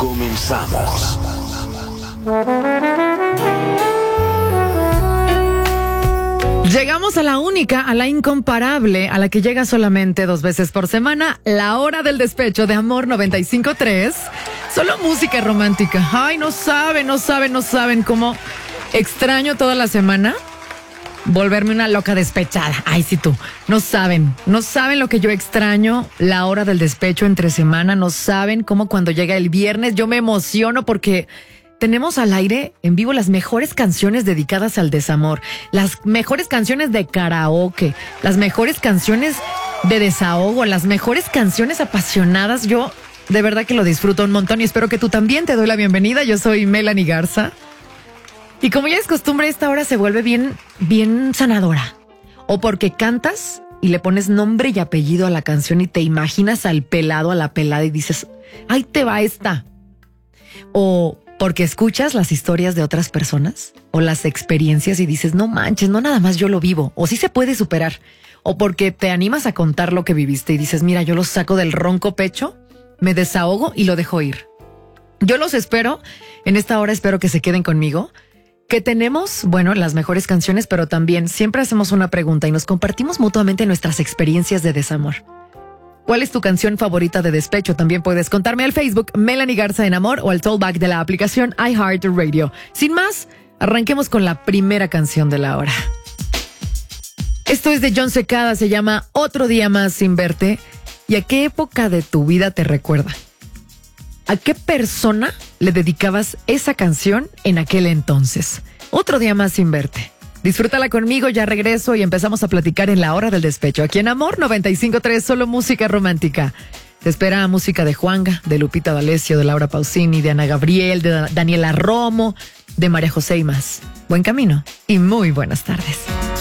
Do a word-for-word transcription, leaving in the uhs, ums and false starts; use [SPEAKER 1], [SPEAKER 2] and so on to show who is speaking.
[SPEAKER 1] Comenzamos.
[SPEAKER 2] Llegamos a la única, a la incomparable, a la que llega solamente dos veces por semana, la hora del despecho de Amor noventa y cinco punto tres. Solo música romántica. Ay, no saben, no saben, no saben cómo extraño toda la semana volverme una loca despechada. Ay, sí tú. No saben, no saben lo que yo extraño, la hora del despecho entre semana. No saben cómo cuando llega el viernes yo me emociono porque tenemos al aire en vivo las mejores canciones dedicadas al desamor, las mejores canciones de karaoke, las mejores canciones de desahogo, las mejores canciones apasionadas. Yo de verdad que lo disfruto un montón y espero que tú también. Te doy la bienvenida. Yo soy Melanie Garza. Y como ya es costumbre, esta hora se vuelve bien, bien sanadora. O porque cantas y le pones nombre y apellido a la canción y te imaginas al pelado, a la pelada y dices, ¡ay, te va esta! O porque escuchas las historias de otras personas o las experiencias y dices, no manches, no nada más yo lo vivo. O sí se puede superar. O porque te animas a contar lo que viviste y dices, mira, yo lo saco del ronco pecho, me desahogo y lo dejo ir. Yo los espero. En esta hora espero que se queden conmigo. Que tenemos, bueno, las mejores canciones, pero también siempre hacemos una pregunta y nos compartimos mutuamente nuestras experiencias de desamor. ¿Cuál es tu canción favorita de despecho? También puedes contarme al Facebook Melanie Garza en Amor o al tollback de la aplicación iHeartRadio. Sin más, arranquemos con la primera canción de la hora. Esto es de Jon Secada, se llama Otro Día Más Sin Verte. ¿Y a qué época de tu vida te recuerda? ¿A qué persona le dedicabas esa canción en aquel entonces? Otro día más sin verte. Disfrútala conmigo, ya regreso y empezamos a platicar en la hora del despecho. Aquí en Amor noventa y cinco punto tres, solo música romántica. Te espera música de Juanga, de Lupita D'Alessio, de Laura Pausini, de Ana Gabriel, de Daniela Romo, de María José y más. Buen camino y muy buenas tardes.